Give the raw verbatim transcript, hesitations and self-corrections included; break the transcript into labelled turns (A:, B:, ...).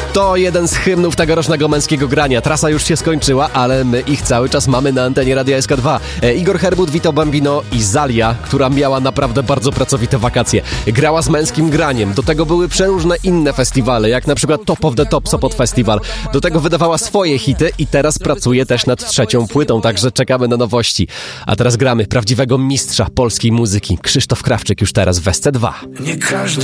A: To jeden z hymnów tegorocznego Męskiego Grania. Trasa już się skończyła, ale my ich cały czas mamy na antenie Radia S K dwa. E, Igor Herbut, Vito Bambino i Zalia, która miała naprawdę bardzo pracowite wakacje. Grała z Męskim Graniem. Do tego były przeróżne inne festiwale, jak na przykład Top of the Top Sopot Festival. Do tego wydawała swoje hity i teraz pracuje też nad trzecią płytą, także czekamy na nowości. A teraz gramy prawdziwego mistrza polskiej muzyki. Krzysztof Krawczyk już teraz w S C dwa.
B: Nie każdy